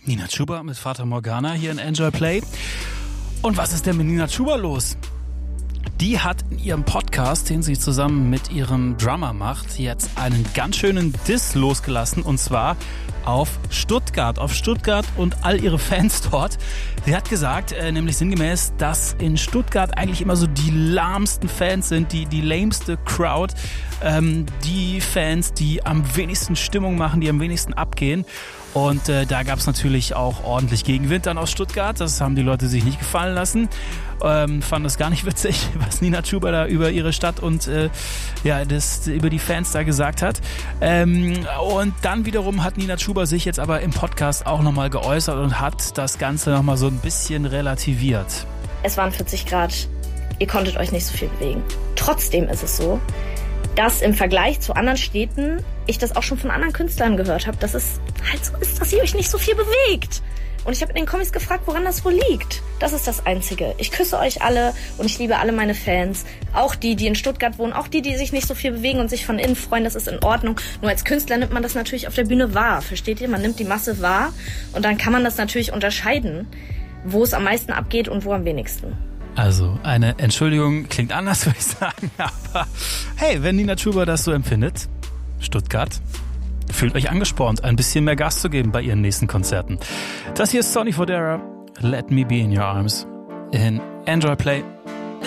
Nina Chuba mit Fata Morgana hier in Enjoy Play. Und was ist denn mit Nina Chuba los? Die hat in ihrem Podcast, den sie zusammen mit ihrem Drummer macht, jetzt einen ganz schönen Diss losgelassen, und zwar auf Stuttgart und all ihre Fans dort. Sie hat gesagt, nämlich sinngemäß, dass in Stuttgart eigentlich immer so die lahmsten Fans sind, die lameste Crowd, die Fans, die am wenigsten Stimmung machen, die am wenigsten abgehen. Und da gab es natürlich auch ordentlich Gegenwind dann aus Stuttgart. Das haben die Leute sich nicht gefallen lassen. Fanden das gar nicht witzig, was Nina Chuba da über ihre Stadt und über die Fans da gesagt hat. Und dann wiederum hat Nina Chuba sich jetzt aber im Podcast auch nochmal geäußert und hat das Ganze nochmal so ein bisschen relativiert. Es waren 40 Grad. Ihr konntet euch nicht so viel bewegen. Trotzdem ist es so, dass im Vergleich zu anderen Städten ich das auch schon von anderen Künstlern gehört habe, dass es halt so ist, dass ihr euch nicht so viel bewegt. Und ich habe in den Comics gefragt, woran das wohl liegt. Das ist das Einzige. Ich küsse euch alle und ich liebe alle meine Fans. Auch die in Stuttgart wohnen, auch die sich nicht so viel bewegen und sich von innen freuen, das ist in Ordnung. Nur als Künstler nimmt man das natürlich auf der Bühne wahr, versteht ihr? Man nimmt die Masse wahr und dann kann man das natürlich unterscheiden, wo es am meisten abgeht und wo am wenigsten. Also, eine Entschuldigung klingt anders, würde ich sagen, aber hey, wenn Nina Chuba das so empfindet, Stuttgart, fühlt euch angespornt, ein bisschen mehr Gas zu geben bei ihren nächsten Konzerten. Das hier ist Sonny Fodera, Let Me Be In Your Arms in Enjoy Play.